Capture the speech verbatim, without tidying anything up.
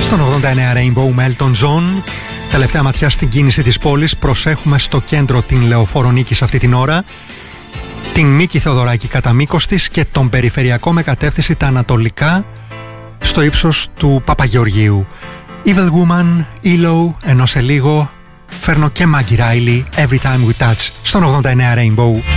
Στον ογδόντα εννέα Rainbow με Elton John. Τελευταία ματιά στην κίνηση της πόλης. Προσέχουμε στο κέντρο την Λεωφόρο Νίκης αυτή την ώρα, την Μίκη Θεοδωράκη κατά μήκος της και τον περιφερειακό με κατεύθυνση τα ανατολικά στο ύψος του Παπαγεωργίου. Evil Woman, E-Lo, ενώ σε λίγο φέρνω και Maggie Riley, Every Time We Touch στον ογδόντα εννέα Rainbow.